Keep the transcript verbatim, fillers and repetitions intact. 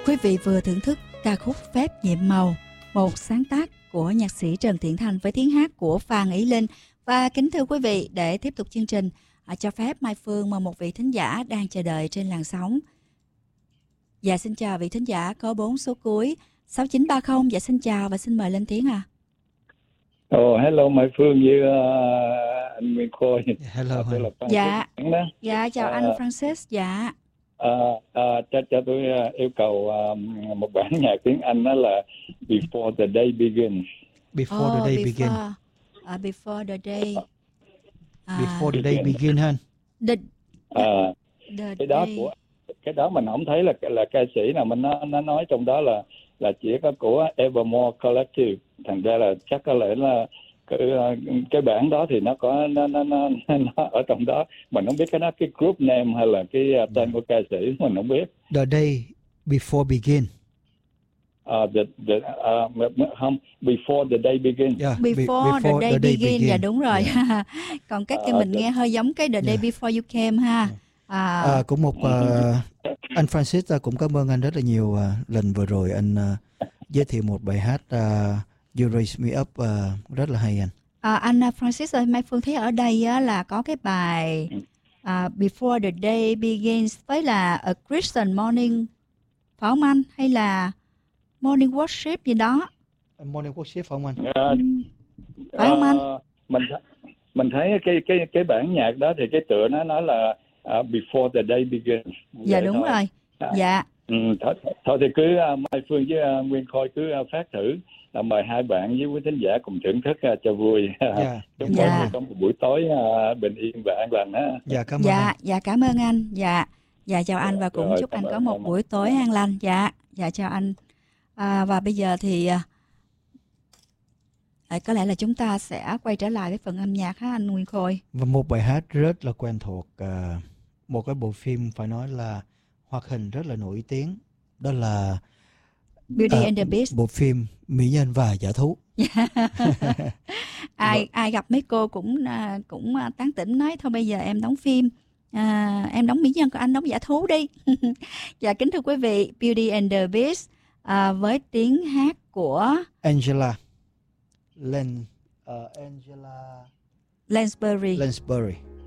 Quý vị vừa thưởng thức ca khúc Phép Nhiệm Màu, một sáng tác của nhạc sĩ Trần Thiện Thành với tiếng hát của Phan Ý Linh. Và kính thưa quý vị, để tiếp tục chương trình, à, cho phép Mai Phương mời một vị thính giả đang chờ đợi trên làn sóng. Dạ xin chào vị thính giả có bốn số cuối sáu chín ba không. Dạ xin chào và xin mời lên tiếng ạ. À. Ồ, oh, hello Mai Phương với uh, anh Nguyên Khôi. Hello. Uh, dạ. Dạ chào uh, anh Francis. Dạ. Uh, uh, cho, cho tôi uh, yêu cầu uh, một bản nhạc tiếng Anh đó là Before the Day Begins. Before oh, the Day before, Begin. Uh, before the Day. Uh, before the Day Begin ha. The, the, uh, the cái đó day. của cái đó mình không thấy là là ca sĩ nào mình nó nó nói trong đó là là chỉ có của Evermore Collective, thành ra là chắc có lẽ là cái, cái bản đó thì nó có nó, nó nó nó ở trong đó, mình không biết cái đó cái group name hay là cái tên của ca sĩ mình không biết. The Day Before Begin. Uh, the, the, uh, không, Before the Day Begins. Yeah, before, before the Day, the day begin. begin. Dạ đúng rồi. Yeah. Còn cái kia uh, mình the... nghe hơi giống cái The Day yeah. Before You Came ha. Yeah. À, à, cũng một uh, anh Francis cũng cảm ơn anh rất là nhiều. Uh, lần vừa rồi anh uh, giới thiệu một bài hát uh, You Raise Me Up uh, rất là hay anh. À, anh Francis ơi, Mai Phương thấy ở đây uh, là có cái bài uh, Before the Day Begins với là A Christian Morning, phải không anh? Hay là Morning Worship gì đó? Morning Worship phải không anh? Uh, phải không anh? Uh, mình mình thấy cái cái cái bản nhạc đó thì cái tựa nó nói là Uh, before the day begins. Dạ đúng thôi. Rồi. À, dạ. Ừ, thôi, thôi thì cứ uh, Mai Phương với uh, Nguyên Khôi cứ uh, phát thử, uh, mời hai bạn với quý thính giả cùng thưởng thức uh, cho vui. Dạ. Chúng dạ. tôi có một buổi tối uh, bình yên và an lành á. Dạ cảm ơn. Dạ, anh. dạ cảm ơn anh. Dạ. Dạ chào anh và cũng rồi, chúc anh có một buổi tối an lành. Dạ. Dạ chào anh. À, và bây giờ thì uh, có lẽ là chúng ta sẽ quay trở lại với phần âm nhạc ha anh Nguyên Khôi. Và một bài hát rất là quen thuộc, uh, một cái bộ phim phải nói là hoạt hình rất là nổi tiếng, đó là Beauty uh, and the Beast, bộ phim Mỹ Nhân và Dã Thú. ai ai gặp mấy cô cũng uh, cũng uh, tán tỉnh nói thôi bây giờ em đóng phim, uh, em đóng mỹ nhân còn anh đóng dã thú đi. Dạ kính thưa quý vị, Beauty and the Beast uh, với tiếng hát của Angela Len uh, Angela Lansbury. Lansbury.